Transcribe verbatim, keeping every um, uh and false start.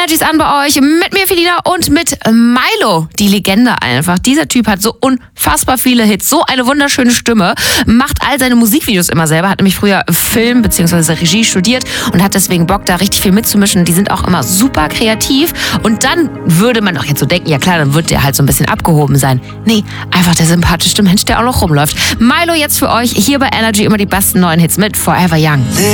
Energy's an bei euch, mit mir Felina und mit Milo, die Legende einfach. Dieser Typ hat so unfassbar viele Hits, so eine wunderschöne Stimme, macht all seine Musikvideos immer selber, hat nämlich früher Film bzw. Regie studiert und hat deswegen Bock, da richtig viel mitzumischen. Die sind auch immer super kreativ und dann würde man doch jetzt so denken, ja klar, dann wird der halt so ein bisschen abgehoben sein. Nee, einfach der sympathischste Mensch, der auch noch rumläuft. Milo jetzt für euch hier bei Energy immer die besten neuen Hits mit Forever Young.